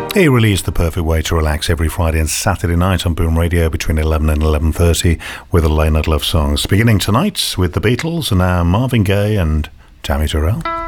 He released the perfect way to relax every Friday and Saturday night on Boom Radio between 11 and 11:30 with the late night love songs. Beginning tonight with the Beatles and now Marvin Gaye and Tammy Terrell.